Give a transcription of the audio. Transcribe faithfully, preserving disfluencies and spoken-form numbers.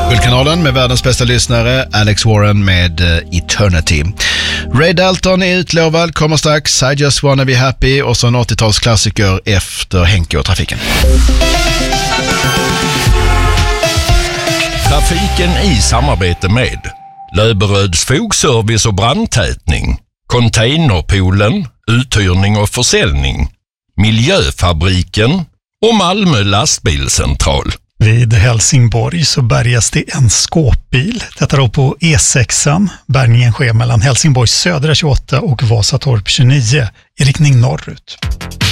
Guldkanalen med världens bästa lyssnare, Alex Warren med uh, Eternity. Ray Dalton är utlovad, kommer strax. I just wanna be happy och så en åttiotalsklassiker efter Henke och trafiken. Trafiken i samarbete med Löberöds fogservice och brandtätning, Containerpoolen, uthyrning och försäljning, Miljöfabriken och Malmö lastbilscentral. Vid Helsingborg så bärgas det en skåpbil. Detta då på E sexan. Bärgningen sker mellan Helsingborgs södra tjugoåtta och Vasatorp tjugonio i riktning norrut.